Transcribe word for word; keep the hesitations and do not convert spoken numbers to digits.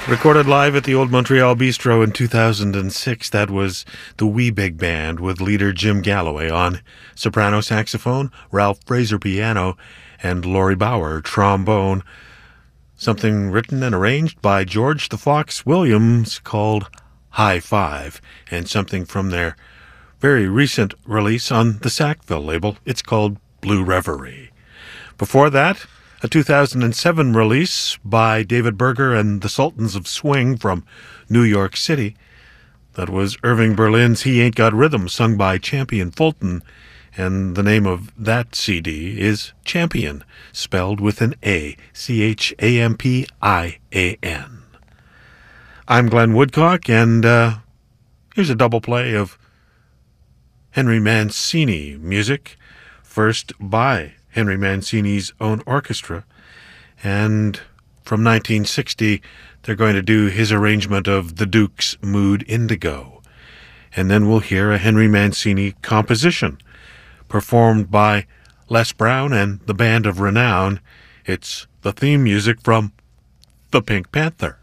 Recorded live at the Old Montreal Bistro in two thousand six, that was the Wee Big Band with leader Jim Galloway on soprano saxophone, Ralph Fraser piano, and Laurie Bauer trombone. Something written and arranged by George the Fox Williams called High Five, and something from their very recent release on the Sackville label. It's called Blue Reverie. Before that, a two thousand seven release by David Berger and the Sultans of Swing from New York City. That was Irving Berlin's He Ain't Got Rhythm, sung by Champion Fulton, and the name of that C D is Champion, spelled with an A, C H A M P I A N. I'm Glenn Woodcock, and uh, here's a double play of Henry Mancini music, first by Henry Mancini's own orchestra, and from nineteen sixty they're going to do his arrangement of the Duke's Mood Indigo, and then we'll hear a Henry Mancini composition performed by Les Brown and the Band of Renown. It's the theme music from The Pink Panther.